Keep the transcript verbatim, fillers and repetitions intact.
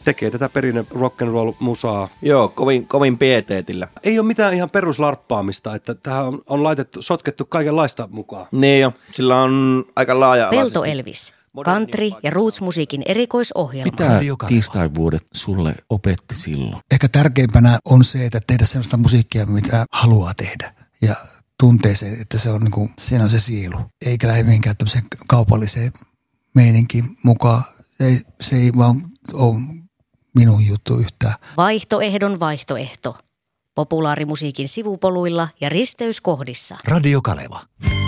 tekee tätä perinne rock'n'roll-musaa. Joo, kovin, kovin pieteetillä. Ei ole mitään ihan peruslarppaamista, että tähän on, on laitettu, sotkettu kaikenlaista mukaan. Niin jo, sillä on aika laaja-alaisesti. Pelto Elvis, country- ja roots-musiikin erikoisohjelma. Mitä tiistaivuodet sulle opetti silloin? Ehkä tärkeimpänä on se, että tehdä sellaista musiikkia, mitä haluaa tehdä. Ja tuntee se, että se on, niin kuin, siinä on se sielu. Eikä lähde mihinkään tämmöiseen kaupalliseen meininkiin mukaan. Se ei, se ei vaan ole minun juttu yhtään. Vaihtoehdon vaihtoehto. Populaarimusiikin sivupoluilla ja risteyskohdissa. Radio Kaleva.